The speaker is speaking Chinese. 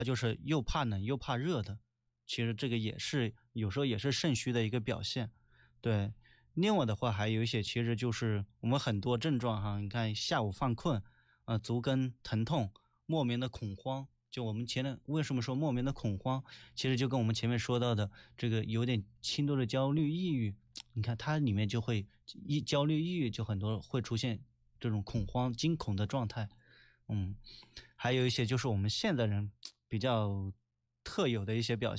就是又怕冷又怕热的，其实这个也是有时候也是肾虚的一个表现。对，另外的话还有一些其实就是我们很多症状哈，你看下午犯困，足跟疼痛，莫名的恐慌。就我们前面为什么说莫名的恐慌，其实就跟我们前面说到的这个有点轻度的焦虑抑郁，你看它里面就会焦虑抑郁就很多会出现这种恐慌惊恐的状态。还有一些就是我们现代人比较特有的一些表现。